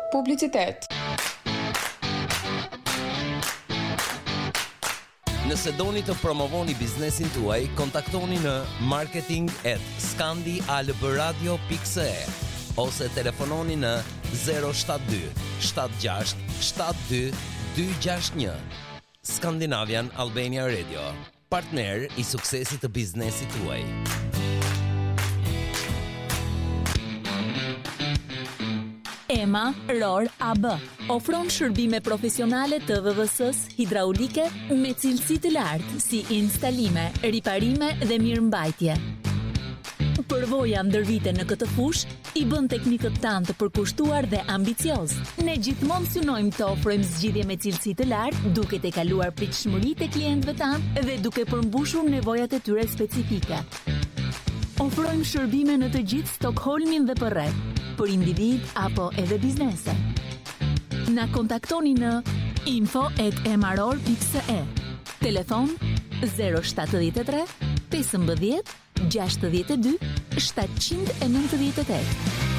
Publicitet. Nëse doni të promovoni biznesin tuaj, kontaktoni në marketing@scandialbradio.se ose telefononi në 072 76 72 261. Scandinavian Albania Radio, partner i suksesit të biznesit tuaj. EMA ROR AB ofron shërbime profesionale të VVS-s hidraulike me cilësi të lartë si instalime, riparime dhe mirëmbajtje. Përvoja ndër vite në këtë fushë i bën teknikët tanë të përkushtuar dhe ambicioz. Ne gjithmonë synojmë të ofrojmë zgjidhje me cilësi të lartë, duke të kaluar pritshmëritë e klientëve tanë dhe duke përmbushur nevojat e tyre specifike. Ofrojmë shërbime në të gjithë Stockholmin dhe përreth, për individ apo edhe biznese. Na kontaktoni në info@emaror.se. Telefon 073 15 62 798.